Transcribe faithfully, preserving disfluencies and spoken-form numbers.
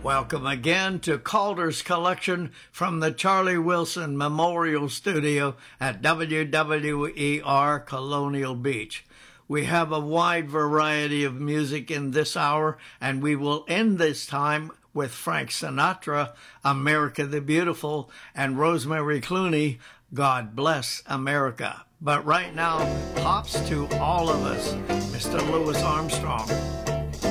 Welcome again to Calder's Collection from the Charlie Wilson Memorial Studio at W W E R Colonial Beach. We have a wide variety of music in this hour, and we will end this time with Frank Sinatra, America the Beautiful, and Rosemary Clooney, God Bless America. But right now, pops to all of us, Mister Louis Armstrong.